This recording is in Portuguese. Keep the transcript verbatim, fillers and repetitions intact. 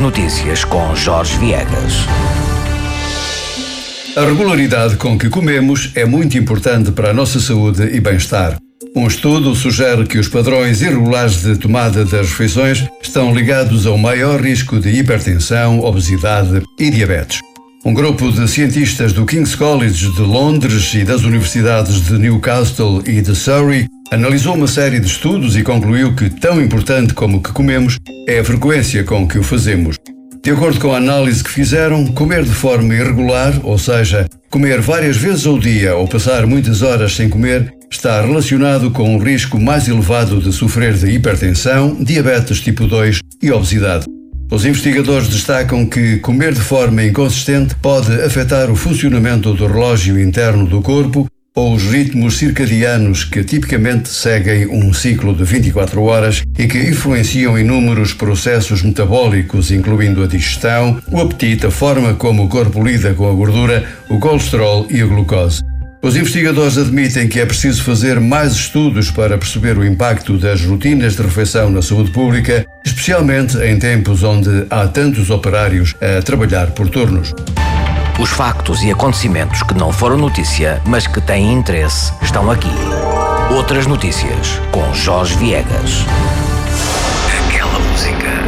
notícias com Jorge Viegas. A regularidade com que comemos é muito importante para a nossa saúde e bem-estar. Um estudo sugere que os padrões irregulares de tomada das refeições estão ligados ao maior risco de hipertensão, obesidade e diabetes. Um grupo de cientistas do King's College de Londres e das universidades de Newcastle e de Surrey analisou uma série de estudos e concluiu que tão importante como o que comemos é a frequência com que o fazemos. De acordo com a análise que fizeram, comer de forma irregular, ou seja, comer várias vezes ao dia ou passar muitas horas sem comer, está relacionado com um risco mais elevado de sofrer de hipertensão, diabetes tipo dois e obesidade. Os investigadores destacam que comer de forma inconsistente pode afetar o funcionamento do relógio interno do corpo ou os ritmos circadianos que tipicamente seguem um ciclo de vinte e quatro horas e que influenciam inúmeros processos metabólicos, incluindo a digestão, o apetite, a forma como o corpo lida com a gordura, o colesterol e a glucose. Os investigadores admitem que é preciso fazer mais estudos para perceber o impacto das rotinas de refeição na saúde pública, especialmente em tempos onde há tantos operários a trabalhar por turnos. Os factos e acontecimentos que não foram notícia, mas que têm interesse, estão aqui. Outras notícias com Jorge Viegas. Aquela música.